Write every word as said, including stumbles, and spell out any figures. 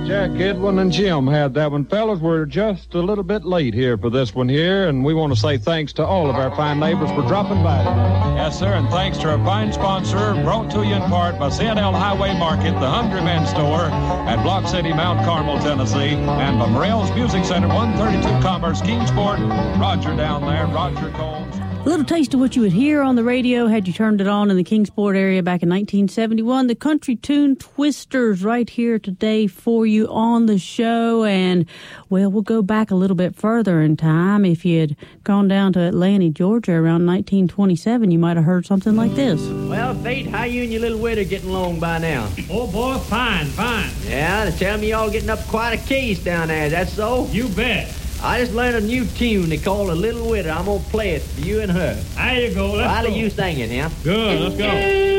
Jack, Edwin, and Jim had that one. Fellas, we're just a little bit late here for this one here, and we want to say thanks to all of our fine neighbors for dropping by today. Yes, sir, and thanks to our fine sponsor, brought to you in part by C N L Highway Market, the Hungry Man Store at Block City, Mount Carmel, Tennessee, and by Morrell's Music Center, one thirty-two Commerce, Kingsport. Roger down there, Roger Combs. A little taste of what you would hear on the radio had you turned it on in the Kingsport area back in nineteen seventy-one. The Country Tune Twisters right here today for you on the show. And, well, we'll go back a little bit further in time. If you had gone down to Atlanta, Georgia around nineteen twenty-seven, you might have heard something like this. Well, Fate, how you and your little widow getting along by now? Oh, boy, fine, fine. Yeah, they tell me y'all getting up quite a case down there. That's so? You bet. I just learned a new tune they call A Little Widow. I'm going to play it for you and her. There you go. Let's How go. do you sing it, huh? Good, let's go.